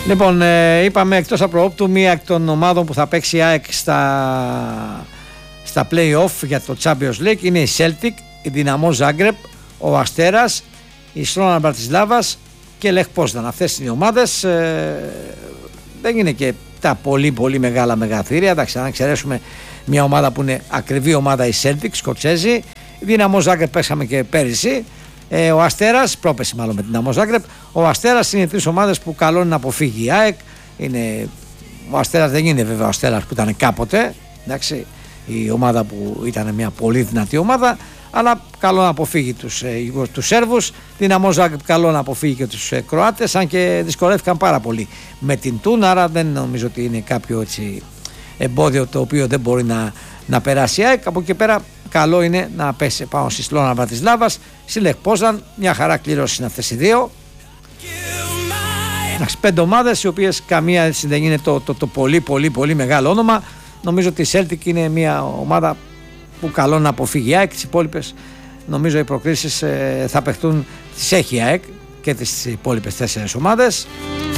Λοιπόν, είπαμε εκτός απροόπτου μία εκ των ομάδων που θα παίξει η ΑΕΚ στα play-off για το Champions League είναι η Celtic, η Δυναμό Ζάγκρεπ, ο Αστέρας, η Σλόνα Μπρατισλάβας και Λεχ Πόσδαν. Αυτές είναι οι ομάδες. Δεν είναι και τα πολύ μεγάλα μεγαθύρια. Εντάξει, αν εξαιρέσουμε μια ομάδα που είναι ακριβή ομάδα, η Celtic, Σκοτσέζη. Η Δυναμό Ζάγκρεπ παίξαμε και πέρυσι. Ο Αστέρας, πρόπεση μάλλον με την Δυναμό Ζάγκρεπ. Ο Αστέρας είναι τρεις ομάδες που καλό είναι να αποφύγει η ΑΕΚ. Ο Αστέρας δεν είναι βέβαια ο Αστέρας που ήταν κάποτε. Εντάξει, η ομάδα που ήταν μια πολύ δυνατή ομάδα. Αλλά καλό να αποφύγει τους Σέρβους. Δυναμό Ζάγκρεπ καλό να αποφύγει και τους Κροάτες. Αν και δυσκολεύτηκαν πάρα πολύ με την Τούν. Άρα δεν νομίζω ότι είναι κάποιο έτσι εμπόδιο το οποίο δεν μπορεί να περάσει η ΑΕΚ. Από εκεί πέρα καλό είναι να πέσει πάνω στη Σλόνα Μπρατισλάβας, στη Λεχ Πόσδαν. Μια χαρά κλήρωση είναι αυτές οι δύο. 5 ομάδες οι οποίες καμία έτσι δεν είναι το πολύ μεγάλο όνομα. Νομίζω ότι η Celtic είναι μια ομάδα που καλό να αποφύγει η ΑΕΚ. Τις υπόλοιπες νομίζω οι προκρίσεις θα παιχτούν, τις έχει η ΑΕΚ και τις υπόλοιπες 4 ομάδες.